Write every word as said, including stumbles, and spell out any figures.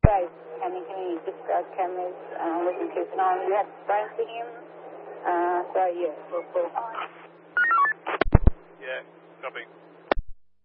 Guys, can you, can you just grab cameras, uh, listen to it on? We have Brian Stadium, uh, so yeah, we'll, we'll